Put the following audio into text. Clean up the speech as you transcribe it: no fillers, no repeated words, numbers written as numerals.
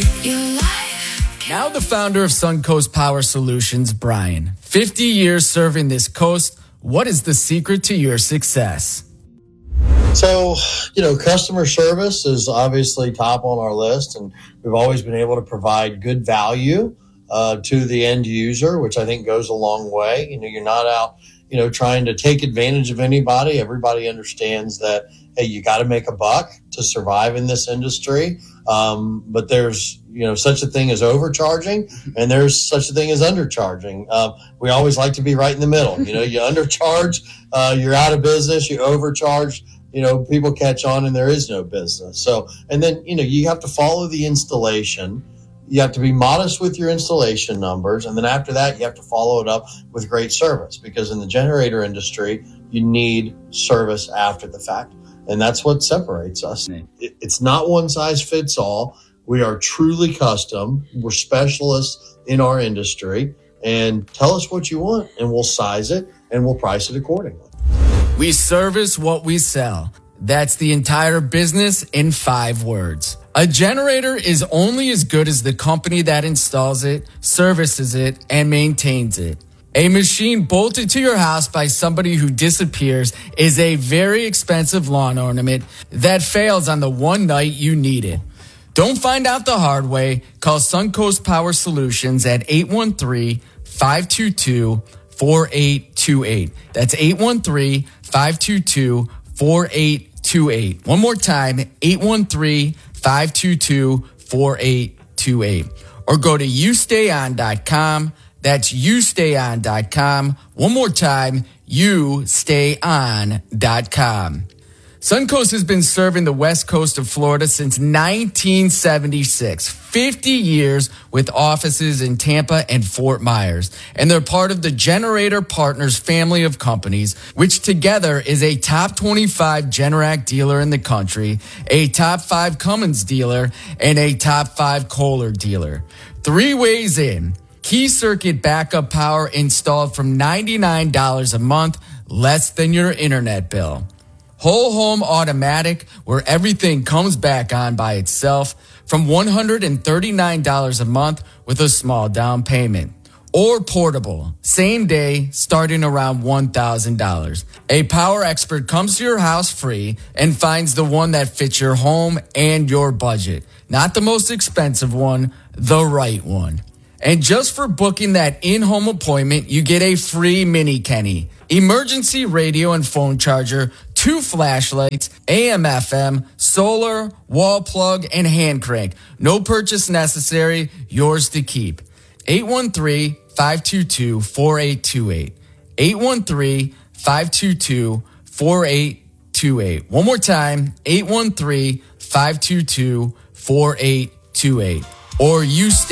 your life. Now the founder of Suncoast Power Solutions, Brian. 50 years serving this coast. What is the secret to your success? So, customer service is obviously top on our list, and we've always been able to provide good value to the end user, which I think goes a long way. You're not out, trying to take advantage of anybody. Everybody understands that, hey, you got to make a buck to survive in this industry. But there's, such a thing as overcharging, and there's such a thing as undercharging. We always like to be right in the middle. You undercharge, you're out of business. You overcharge, people catch on and there is no business. So, and then, you have to follow the installation. You have to be modest with your installation numbers. And then after that, you have to follow it up with great service, because in the generator industry, you need service after the fact. And that's what separates us. It's not one size fits all. We are truly custom. We're specialists in our industry. And tell us what you want, and we'll size it and we'll price it accordingly. We service what we sell. That's the entire business in 5 words. A generator is only as good as the company that installs it, services it, and maintains it. A machine bolted to your house by somebody who disappears is a very expensive lawn ornament that fails on the one night you need it. Don't find out the hard way. Call Suncoast Power Solutions at 813-522-4828. That's 813-522-4828. One more time, 813-522-4828. Or go to youstayon.com. That's youstayon.com. One more time, youstayon.com. Suncoast has been serving the west coast of Florida since 1976, 50 years with offices in Tampa and Fort Myers. And they're part of the Generator Partners family of companies, which together is a top 25 Generac dealer in the country, a top 5 Cummins dealer, and a top 5 Kohler dealer. 3 ways in. Key circuit backup power installed from $99 a month, less than your internet bill. Whole home automatic, where everything comes back on by itself, from $139 a month with a small down payment. Or portable, same day, starting around $1,000. A power expert comes to your house free and finds the one that fits your home and your budget. Not the most expensive one, the right one. And just for booking that in-home appointment, you get a free mini Kenny, emergency radio and phone charger, 2 flashlights, AM/FM, solar, wall plug, and hand crank. No purchase necessary, yours to keep. 813-522-4828. 813-522-4828. One more time, 813-522-4828. Or you stay